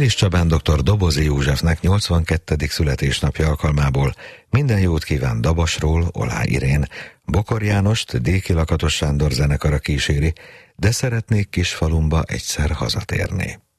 Pilis Csabán dr. Dobozi Józsefnek 82. születésnapja alkalmából minden jót kíván Dabasról Olá Irén. Bokor Jánost Déki Lakatos Sándor zenekara kíséri, De szeretnék kis falumba egyszer hazatérni.